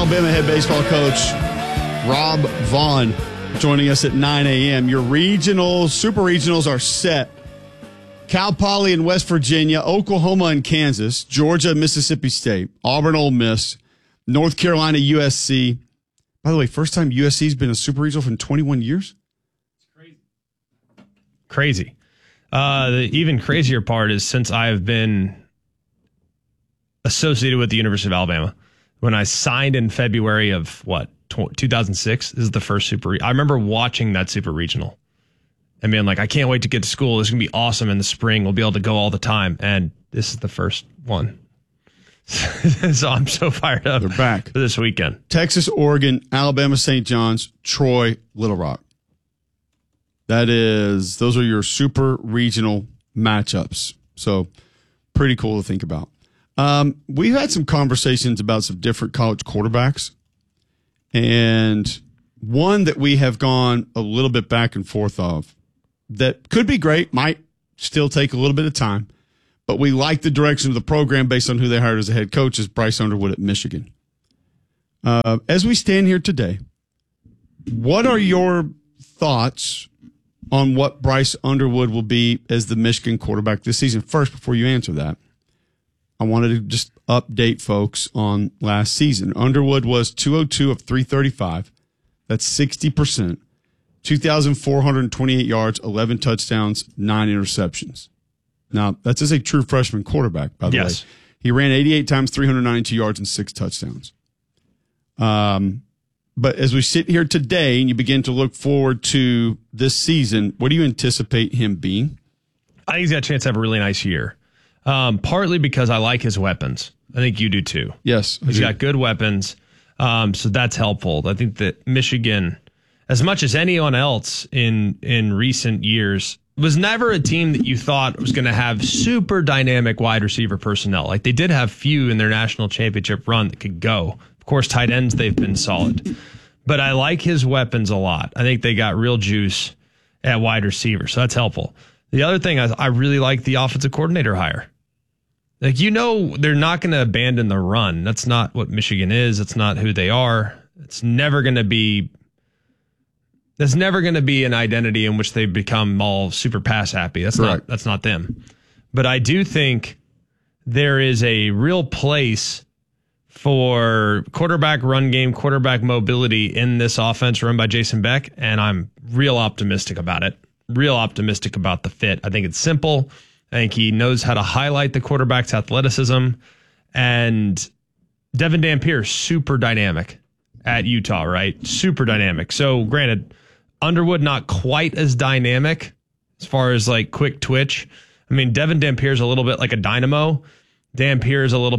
Alabama head baseball coach Rob Vaughn joining us at 9 a.m. Your regionals, super regionals are set. Cal Poly in West Virginia, Oklahoma and Kansas, Georgia, Mississippi State, Auburn, Ole Miss, North Carolina, USC. By the way, first time USC's been a super regional in 21 years? It's crazy. The even crazier part is since I've been associated with the University of Alabama, when I signed in February of 2006, this is the first super. I remember watching that super regional and being like, I can't wait to get to school. This is going to be awesome in the spring. We'll be able to go all the time. And this is the first one. So I'm so fired up. They're back for this weekend. Texas, Oregon, Alabama, St. John's, Troy, Little Rock. Those are your super regional matchups. So pretty cool to think about. We've had some conversations about some different college quarterbacks, and one that we have gone a little bit back and forth of that could be great, might still take a little bit of time, but we like the direction of the program based on who they hired as a head coach is Bryce Underwood at Michigan. As we stand here today, what are your thoughts on what Bryce Underwood will be as the Michigan quarterback this season? First, before you answer that, I wanted to just update folks on last season. Underwood was 202 of 335. That's 60%. 2,428 yards, 11 touchdowns, 9 interceptions. Now, that's as a true freshman quarterback, by the way. He ran 88 times, 392 yards, and 6 touchdowns. But as we sit here today and you begin to look forward to this season, what do you anticipate him being? I think he's got a chance to have a really nice year. Partly because I like his weapons. I think you do too. Yes. He's got good weapons. So that's helpful. I think that Michigan, as much as anyone else in recent years, was never a team that you thought was going to have super dynamic wide receiver personnel. Like they did have few in their national championship run that could go. Of course, tight ends, they've been solid. But I like his weapons a lot. I think they got real juice at wide receiver. So that's helpful. The other thing is I really like the offensive coordinator hire. Like, they're not going to abandon the run. That's not what Michigan is. It's not who they are. It's never going to be. There's never going to be an identity in which they become all super pass happy. That's not them. But I do think there is a real place for quarterback run game, quarterback mobility in this offense run by Jason Beck, and I'm real optimistic about it. Real optimistic about the fit. I think it's simple. I think he knows how to highlight the quarterback's athleticism. And Devin Dampier, super dynamic at Utah, right? Super dynamic. So granted, Underwood not quite as dynamic as far as like quick twitch. I mean, Devin Dampier's a little bit like a dynamo. Dampier's a little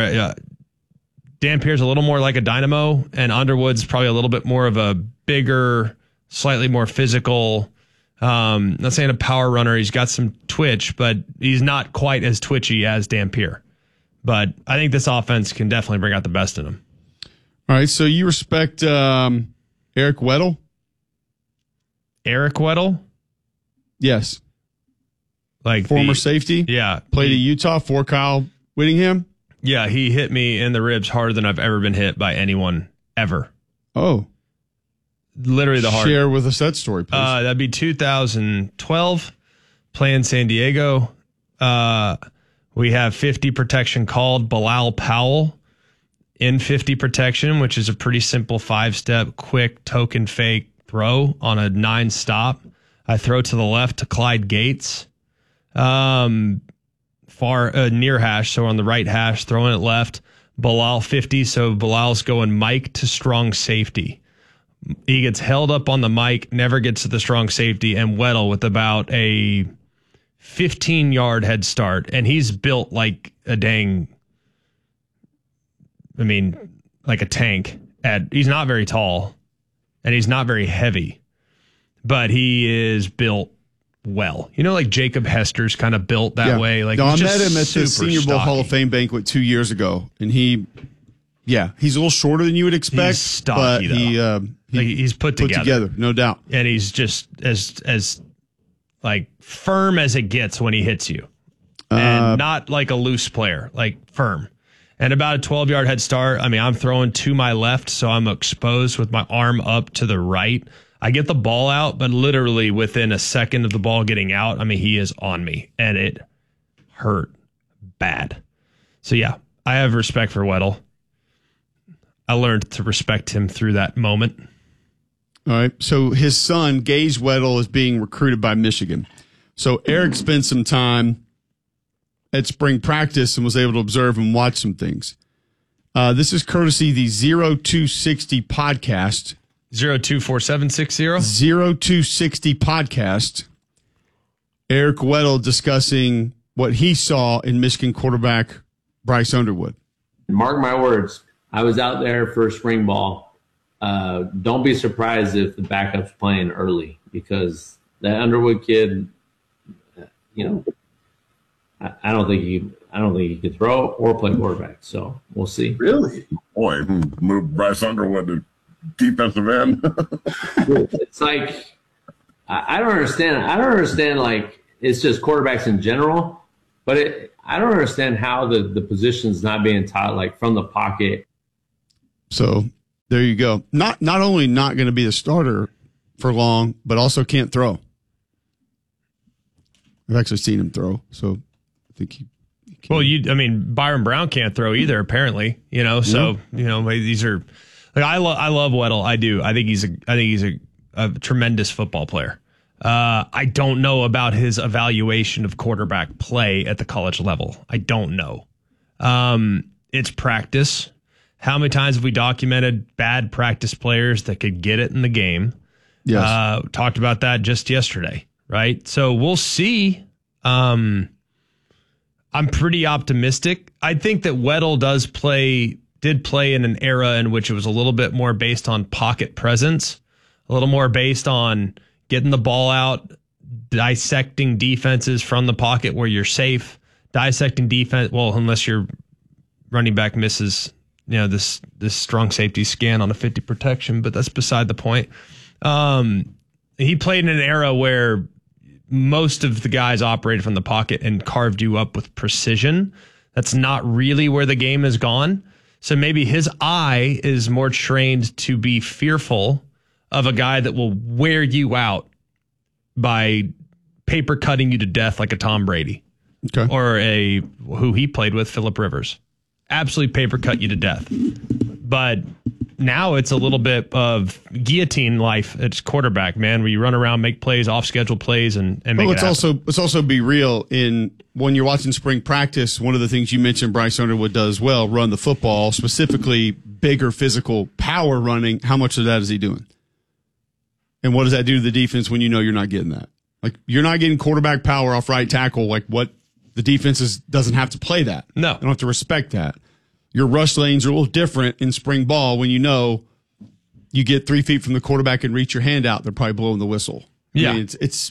more like a dynamo, and Underwood's probably a little bit more of a bigger, slightly more physical. Not saying a power runner. He's got some twitch, but he's not quite as twitchy as Dampier. But I think this offense can definitely bring out the best in him. All right, so you respect Eric Weddle? Eric Weddle? Yes. Like former safety? Yeah. Played at Utah for Kyle Whittingham? Yeah, he hit me in the ribs harder than I've ever been hit by anyone ever. Oh. Literally the hardest. Share with us that story, please. That'd be 2012, playing San Diego. We have 50 protection called. Bilal Powell in 50 protection, which is a pretty simple 5-step, quick token fake throw on a 9-stop. I throw to the left to Clyde Gates, far near hash, so on the right hash, throwing it left. Bilal 50, so Bilal's going Mike to strong safety. He gets held up on the mic, never gets to the strong safety, and Weddle with about a 15-yard head start. And he's built like a like a tank. He's not very tall, and he's not very heavy, but he is built well. Like Jacob Hester's kind of built that way. Like I met him at the Senior Bowl stocky. Hall of Fame banquet 2 years ago, and he's a little shorter than you would expect. He's stocky, but he's put together, no doubt. And he's just as like firm as it gets when he hits you, and not like a loose player, like firm. and about a 12-yard head start. I mean, I'm throwing to my left, so I'm exposed with my arm up to the right. I get the ball out, but literally within a second of the ball getting out, I mean, he is on me, and it hurt bad. So, yeah, I have respect for Weddle. I learned to respect him through that moment. All right. So his son, Gage Weddle, is being recruited by Michigan. So Eric spent some time at spring practice and was able to observe and watch some things. This is courtesy the 0260 podcast. 024760? 0260 podcast. Eric Weddle discussing what he saw in Michigan quarterback Bryce Underwood. Mark my words, I was out there for spring ball. Don't be surprised if the backup's playing early, because that Underwood kid, I don't think he could throw or play quarterback. So we'll see. Really? Boy, move Bryce Underwood to defensive end. It's like I don't understand. I don't understand. Like, it's just quarterbacks in general, but I don't understand how the position's not being taught, like, from the pocket. So there you go. Not only not going to be the starter for long, but also can't throw. I've actually seen him throw, so I think he can. Well, Byron Brown can't throw either, apparently. So these are like I love Weddle. I do. I think he's a tremendous football player. I don't know about his evaluation of quarterback play at the college level. I don't know. It's practice. How many times have we documented bad practice players that could get it in the game? Yes. Talked about that just yesterday, right? So we'll see. I'm pretty optimistic. I think that Weddle did play in an era in which it was a little bit more based on pocket presence, a little more based on getting the ball out, dissecting defenses from the pocket where you're safe, dissecting defense. Well, unless your running back misses, this strong safety scan on a 50 protection, but that's beside the point. He played in an era where most of the guys operated from the pocket and carved you up with precision. That's not really where the game has gone. So maybe his eye is more trained to be fearful of a guy that will wear you out by paper cutting you to death like a Tom Brady. Okay. Or who he played with, Phillip Rivers. Absolutely paper cut you to death. But now it's a little bit of guillotine life at quarterback, man, where you run around, make plays, off schedule plays, and make it happen. Let's also be real. When you're watching spring practice, one of the things you mentioned Bryce Underwood does well, run the football, specifically bigger physical power running. How much of that is he doing? And what does that do to the defense when you know you're not getting that? Like, you're not getting quarterback power off right tackle. Like, what the defense doesn't have to play that. No. They don't have to respect that. Your rush lanes are a little different in spring ball when you know you get 3 feet from the quarterback and reach your hand out. They're probably blowing the whistle. Yeah. I mean,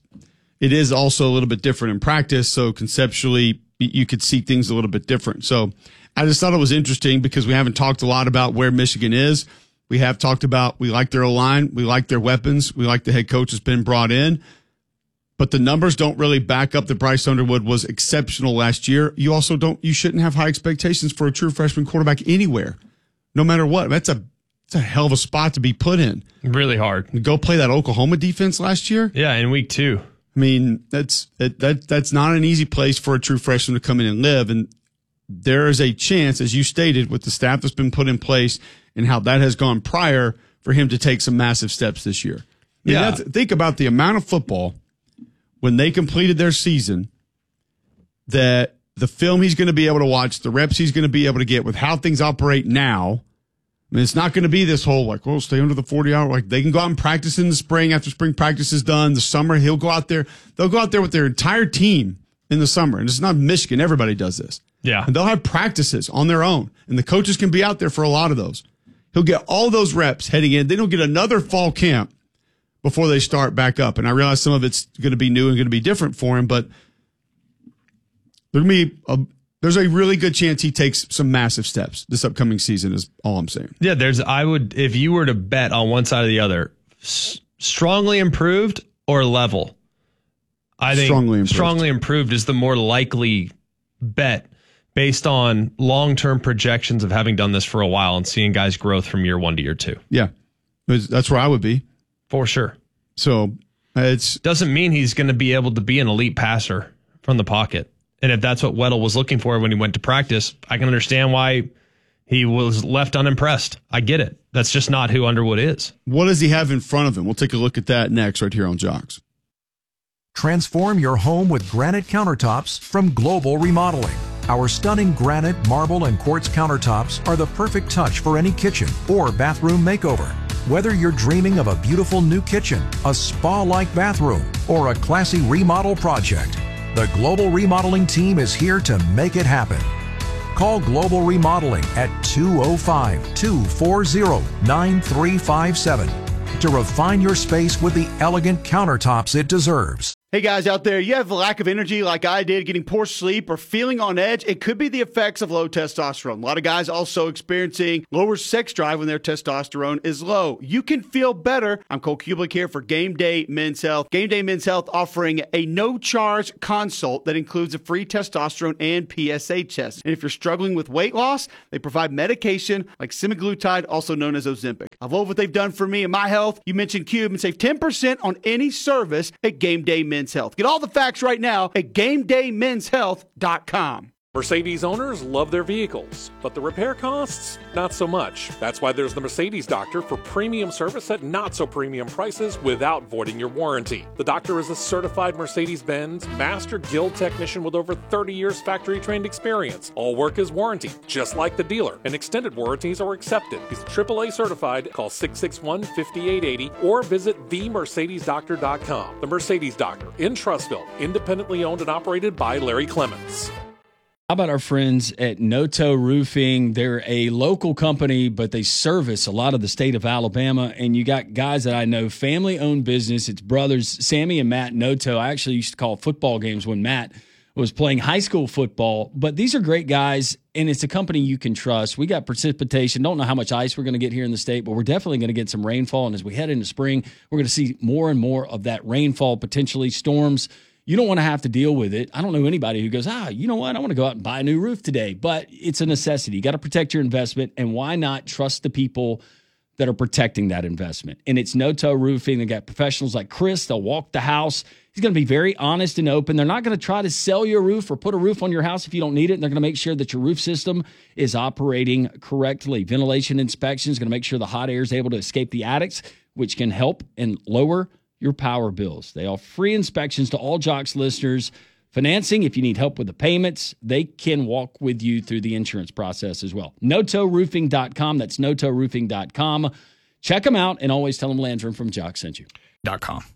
it is also a little bit different in practice. So conceptually, you could see things a little bit different. So I just thought it was interesting because we haven't talked a lot about where Michigan is. We have talked about, we like their O-line, we like their weapons, we like the head coach has been brought in, but the numbers don't really back up that Bryce Underwood was exceptional last year. You also you shouldn't have high expectations for a true freshman quarterback anywhere, no matter what. It's a hell of a spot to be put in. Really hard. Go play that Oklahoma defense last year. Yeah, in week 2. I mean, that's not an easy place for a true freshman to come in and live. And there is a chance, as you stated, with the staff that's been put in place and how that has gone prior, for him to take some massive steps this year. I mean, think about the amount of football when they completed their season, that the film he's going to be able to watch, the reps he's going to be able to get with how things operate now. I mean, it's not going to be this whole, like, oh, stay under the 40-hour. Like, they can go out and practice in the spring after spring practice is done. The summer, he'll go out there. They'll go out there with their entire team in the summer. And it's not Michigan. Everybody does this. Yeah. And they'll have practices on their own. And the coaches can be out there for a lot of those. He'll get all those reps heading in. Then he'll get another fall camp before they start back up. And I realize some of it's going to be new and going to be different for him, but there's a really good chance he takes some massive steps this upcoming season is all I'm saying. Yeah, if you were to bet on one side or the other, strongly improved or level, I think strongly improved is the more likely bet, based on long-term projections of having done this for a while and seeing guys' growth from year 1 to year 2. Yeah, that's where I would be. For sure. So it's doesn't mean he's going to be able to be an elite passer from the pocket. And if that's what Weddle was looking for when he went to practice, I can understand why he was left unimpressed. I get it. That's just not who Underwood is. What does he have in front of him? We'll take a look at that next right here on Jocks. Transform your home with granite countertops from Global Remodeling. Our stunning granite, marble, and quartz countertops are the perfect touch for any kitchen or bathroom makeover. Whether you're dreaming of a beautiful new kitchen, a spa-like bathroom, or a classy remodel project, the Global Remodeling team is here to make it happen. Call Global Remodeling at 205-240-9357 to refine your space with the elegant countertops it deserves. Hey guys out there, you have a lack of energy like I did, getting poor sleep or feeling on edge? It could be the effects of low testosterone. A lot of guys also experiencing lower sex drive when their testosterone is low. You can feel better. I'm Cole Kublik here for Game Day Men's Health. Game Day Men's Health offering a no-charge consult that includes a free testosterone and PSA test. And if you're struggling with weight loss, they provide medication like semaglutide, also known as Ozempic. I love what they've done for me and my health. You mentioned Cube and save 10% on any service at Game Day Men's Health. Get all the facts right now at GameDayMen'sHealth.com. Mercedes owners love their vehicles, but the repair costs, not so much. That's why there's the Mercedes Doctor for premium service at not so premium prices without voiding your warranty. The doctor is a certified Mercedes-Benz Master Guild technician with over 30 years factory trained experience. All work is warranty, just like the dealer, and extended warranties are accepted. He's AAA certified. Call 661-5880 or visit themercedesdoctor.com. The Mercedes Doctor in Trussville, independently owned and operated by Larry Clements. How about our friends at Noto Roofing? They're a local company, but they service a lot of the state of Alabama. And you got guys that I know, family-owned business. It's brothers, Sammy and Matt Noto. I actually used to call football games when Matt was playing high school football. But these are great guys, and it's a company you can trust. We got precipitation. Don't know how much ice we're going to get here in the state, but we're definitely going to get some rainfall. And as we head into spring, we're going to see more and more of that rainfall, potentially storms. You don't want to have to deal with it. I don't know anybody who goes, you know what? I want to go out and buy a new roof today. But it's a necessity. You got to protect your investment. And why not trust the people that are protecting that investment? And it's Noto Roofing. They got professionals like Chris. They'll walk the house. He's going to be very honest and open. They're not going to try to sell you a roof or put a roof on your house if you don't need it. And they're going to make sure that your roof system is operating correctly. Ventilation inspection is going to make sure the hot air is able to escape the attics, which can help and lower your power bills. They offer free inspections to all Jocks listeners. Financing, if you need help with the payments, they can walk with you through the insurance process as well. NotoRoofing.com. That's NotoRoofing.com. Check them out and always tell them Landrum from Jocks sent you. .com.